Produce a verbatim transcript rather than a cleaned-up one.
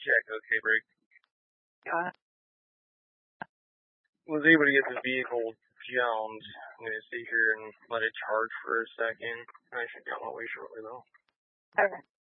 Check, okay, break. Uh, Was able to get the vehicle jammed. I'm going to sit here and let it charge for a second. I should be on my way shortly, though. okay.